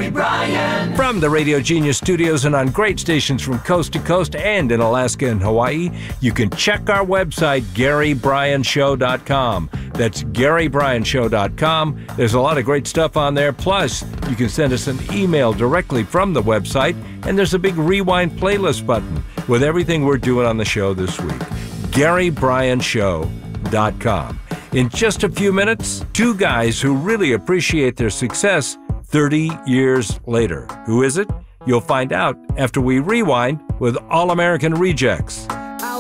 Gary Bryan. From the Radio Genius studios and on great stations from coast to coast and in Alaska and Hawaii, you can check our website, GaryBryanShow.com. That's GaryBryanShow.com. There's a lot of great stuff on there. Plus, you can send us an email directly from the website, and there's a big rewind playlist button with everything we're doing on the show this week. GaryBryanShow.com. In just a few minutes, two guys who really appreciate their success 30 years later. Who is it? You'll find out after we rewind with All American Rejects.